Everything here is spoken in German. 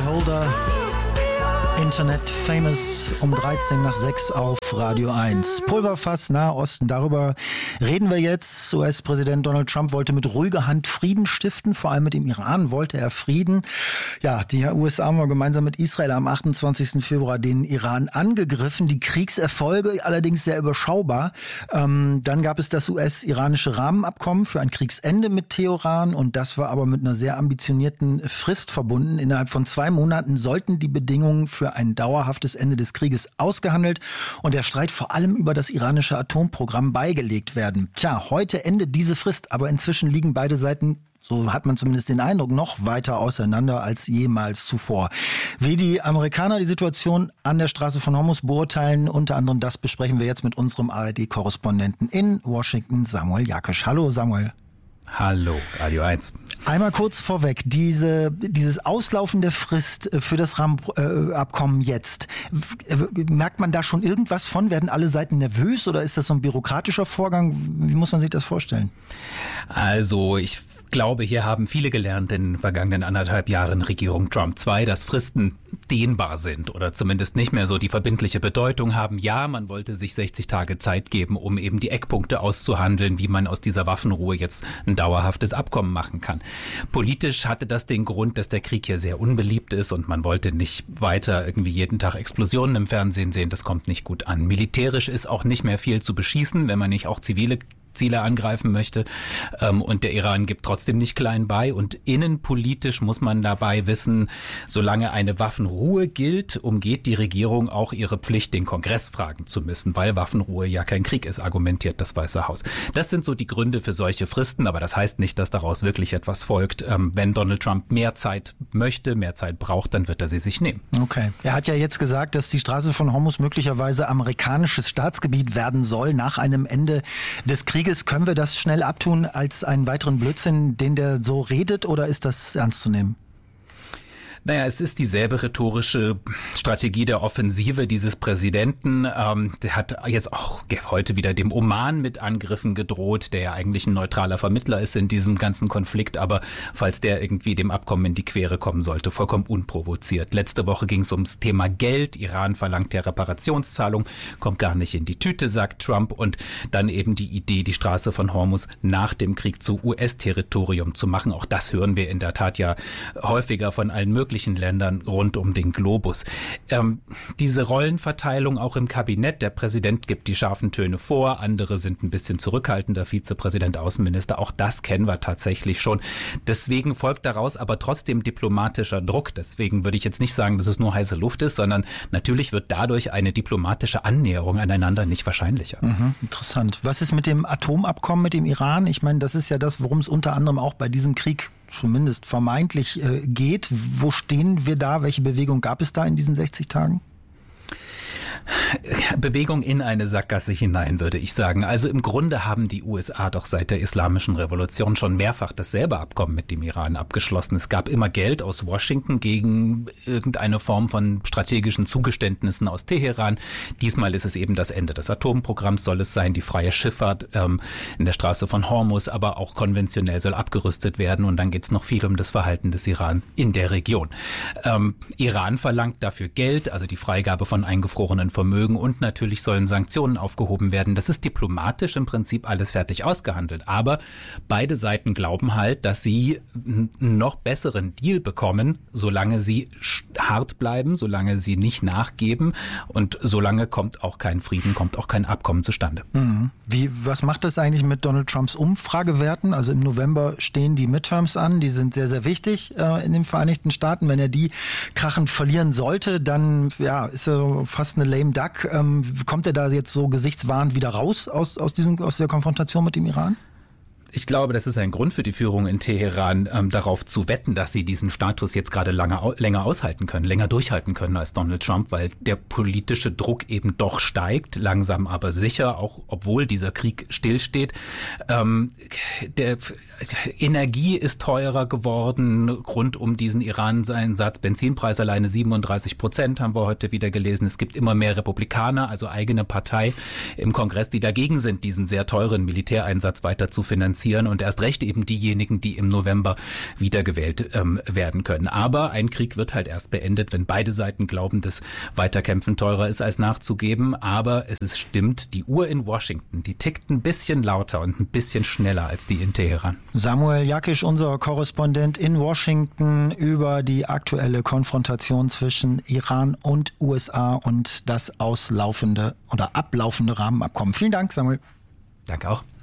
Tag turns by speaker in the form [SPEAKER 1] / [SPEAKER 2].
[SPEAKER 1] Beholder, Internet Famous, um 13 nach 6 auf Radio 1. Pulverfass, Nahosten, darüber reden wir jetzt. US-Präsident Donald Trump wollte mit ruhiger Hand Frieden stiften, vor allem mit dem Iran wollte er Frieden. Ja, die USA haben gemeinsam mit Israel am 28. Februar den Iran angegriffen. Die Kriegserfolge allerdings sehr überschaubar. Dann gab es das US-iranische Rahmenabkommen für ein Kriegsende mit Teheran und das war aber mit einer sehr ambitionierten Frist verbunden. Innerhalb von 2 Monaten sollten die Bedingungen für ein dauerhaftes Ende des Krieges ausgehandelt und der Streit vor allem über das iranische Atomprogramm beigelegt werden. Tja, heute endet diese Frist, aber inzwischen liegen beide Seiten, so hat man zumindest den Eindruck, noch weiter auseinander als jemals zuvor. Wie die Amerikaner die Situation an der Straße von Hormuz beurteilen, unter anderem das besprechen wir jetzt mit unserem ARD-Korrespondenten in Washington, Samuel Jakisch. Hallo Samuel.
[SPEAKER 2] Hallo, Radio 1.
[SPEAKER 1] Einmal kurz vorweg, dieses Auslaufen der Frist für das Rahmenabkommen jetzt, merkt man da schon irgendwas von? Werden alle Seiten nervös oder ist das so ein bürokratischer Vorgang? Wie muss man sich das vorstellen?
[SPEAKER 2] Also ich glaube, hier haben viele gelernt in den vergangenen 1,5 Jahren Regierung Trump 2, dass Fristen dehnbar sind oder zumindest nicht mehr so die verbindliche Bedeutung haben. Ja, man wollte sich 60 Tage Zeit geben, um eben die Eckpunkte auszuhandeln, wie man aus dieser Waffenruhe jetzt ein dauerhaftes Abkommen machen kann. Politisch hatte das den Grund, dass der Krieg hier sehr unbeliebt ist und man wollte nicht weiter irgendwie jeden Tag Explosionen im Fernsehen sehen. Das kommt nicht gut an. Militärisch ist auch nicht mehr viel zu beschießen, wenn man nicht auch zivile Ziele angreifen möchte. Und der Iran gibt trotzdem nicht klein bei. Und innenpolitisch muss man dabei wissen, solange eine Waffenruhe gilt, umgeht die Regierung auch ihre Pflicht, den Kongress fragen zu müssen, weil Waffenruhe ja kein Krieg ist, argumentiert das Weiße Haus. Das sind so die Gründe für solche Fristen, aber das heißt nicht, dass daraus wirklich etwas folgt. Wenn Donald Trump mehr Zeit möchte, mehr Zeit braucht, dann wird er sie sich nehmen.
[SPEAKER 1] Okay. Er hat ja jetzt gesagt, dass die Straße von Hormuz möglicherweise amerikanisches Staatsgebiet werden soll nach einem Ende des Krieges. Können wir das schnell abtun als einen weiteren Blödsinn, den der so redet, oder ist das ernst zu nehmen?
[SPEAKER 2] Naja, es ist dieselbe rhetorische Strategie der Offensive dieses Präsidenten. Der hat jetzt auch heute wieder dem Oman mit Angriffen gedroht, der ja eigentlich ein neutraler Vermittler ist in diesem ganzen Konflikt. Aber falls der irgendwie dem Abkommen in die Quere kommen sollte, vollkommen unprovoziert. Letzte Woche ging es ums Thema Geld. Iran verlangt ja Reparationszahlung, kommt gar nicht in die Tüte, sagt Trump. Und dann eben die Idee, die Straße von Hormuz nach dem Krieg zu US-Territorium zu machen. Auch das hören wir in der Tat ja häufiger von allen möglichen Ländern rund um den Globus. Diese Rollenverteilung auch im Kabinett, der Präsident gibt die scharfen Töne vor, andere sind ein bisschen zurückhaltender, Vizepräsident, Außenminister, auch das kennen wir tatsächlich schon. Deswegen folgt daraus aber trotzdem diplomatischer Druck. Deswegen würde ich jetzt nicht sagen, dass es nur heiße Luft ist, sondern natürlich wird dadurch eine diplomatische Annäherung aneinander nicht wahrscheinlicher.
[SPEAKER 1] Interessant. Was ist mit dem Atomabkommen mit dem Iran? Ich meine, das ist ja das, worum es unter anderem auch bei diesem Krieg zumindest vermeintlich geht. Wo stehen wir da? Welche Bewegung gab es da in diesen 60 Tagen?
[SPEAKER 2] Bewegung in eine Sackgasse hinein, würde ich sagen. Also im Grunde haben die USA doch seit der Islamischen Revolution schon mehrfach dasselbe Abkommen mit dem Iran abgeschlossen. Es gab immer Geld aus Washington gegen irgendeine Form von strategischen Zugeständnissen aus Teheran. Diesmal ist es eben das Ende des Atomprogramms, soll es sein, die freie Schifffahrt in der Straße von Hormuz, aber auch konventionell soll abgerüstet werden. Und dann geht es noch viel um das Verhalten des Iran in der Region. Iran verlangt dafür Geld, also die Freigabe von eingefrorenen Vermögen und natürlich sollen Sanktionen aufgehoben werden. Das ist diplomatisch im Prinzip alles fertig ausgehandelt. Aber beide Seiten glauben halt, dass sie einen noch besseren Deal bekommen, solange sie hart bleiben, solange sie nicht nachgeben und solange kommt auch kein Frieden, kommt auch kein Abkommen zustande.
[SPEAKER 1] Was macht das eigentlich mit Donald Trumps Umfragewerten? Also im November stehen die Midterms an, die sind sehr, sehr wichtig in den Vereinigten Staaten. Wenn er die krachend verlieren sollte, dann ist er fast eine lame duck. Kommt er da jetzt so gesichtswahrend wieder raus aus der Konfrontation mit dem Iran?
[SPEAKER 2] Ich glaube, das ist ein Grund für die Führung in Teheran, darauf zu wetten, dass sie diesen Status jetzt gerade länger aushalten können, länger durchhalten können als Donald Trump, weil der politische Druck eben doch steigt, langsam aber sicher, auch obwohl dieser Krieg stillsteht. Der Energie ist teurer geworden rund um diesen Iran-Einsatz. Benzinpreis alleine 37%, haben wir heute wieder gelesen. Es gibt immer mehr Republikaner, also eigene Partei im Kongress, die dagegen sind, diesen sehr teuren Militäreinsatz weiter zu finanzieren. finanzieren und erst recht eben diejenigen, die im November wiedergewählt werden können. Aber ein Krieg wird halt erst beendet, wenn beide Seiten glauben, dass Weiterkämpfen teurer ist als nachzugeben. Aber es stimmt, die Uhr in Washington, die tickt ein bisschen lauter und ein bisschen schneller als die in Teheran.
[SPEAKER 1] Samuel Jakisch, unser Korrespondent in Washington, über die aktuelle Konfrontation zwischen Iran und USA und das auslaufende oder ablaufende Rahmenabkommen. Vielen Dank, Samuel.
[SPEAKER 2] Danke auch.